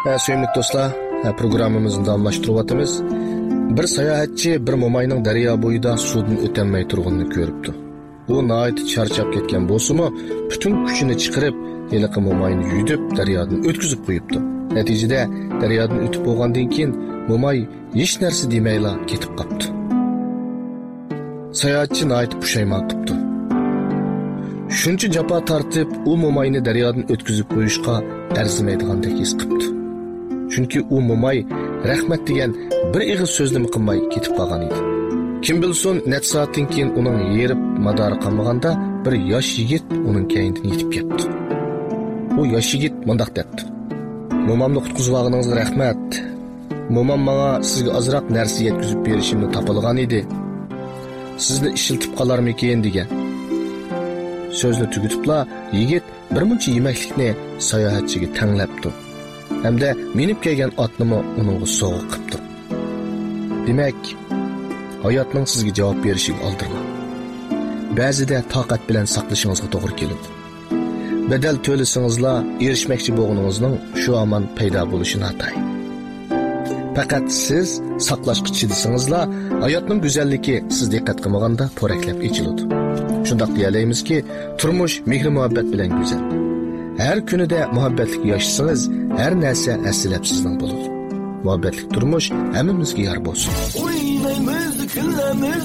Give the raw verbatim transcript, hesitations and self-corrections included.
Sevimli dostlar, programımızın davamlaştırıvatımız. Bir sayohatchi bir momayning daryo bo'yida suvdan o'tolmay turganini ko'ribdi. U nihoyat charchab ketgan bo'lsa-mu, butun kuchini chiqarib, yiliqi momayni yudib daryodan o'tkazib qo'yibdi. Natijada daryodan o'tib bo'lgandan keyin momay hech narsa demayla ketib qolibdi. Sayohatchi nihoyat pushaymon qilibdi. Shuncha jafo tortib, u momayni daryodan o'tkazib qo'yishga arzimaydagandek his qilibdi. Chunki u momay rahmat degan bir ig'iz so'zni qilmay ketib qolgan edi. Kim bilsin, net soatdan keyin uning yerib madori qolmaganda bir yosh yigit uning keynidan yetib kelibdi. U yosh yigit mundaq debdi: "Momamni qutqizib olganingizga rahmat. Momam menga sizga ozroq narsa yetkazib berishimni topilgan edi. Sizni ishiltib qolarmikin" degan. So'zni tugitibla yigit bir muncha yemaklikni sayohatchiga tanglabdi. Hamda minib kelgan otnimi uningga sovg'a qilibdi. Demak, hayotning sizga javob berishiga oldirma. Ba'zida toqat bilan saqlashingizga to'g'ri keladi. Bedel to'lasingizla erishmoqchi bo'lganingizning shu amon paydo bo'lishini atay. Faqat siz saqlashga chidasingizla hayotning go'zalligi siz diqqat qilmaganda poraklab echiladi. Shundaq deyalaymiz-ki, turmush mehr muhabbat bilan go'zal. Her kunida muhabbatlik yaşasanız her narsa aslab sizning bo'ladi. Muhabbatlik turmush hammamizga yor bo'lsin. O'ynaymiz, kunlarimiz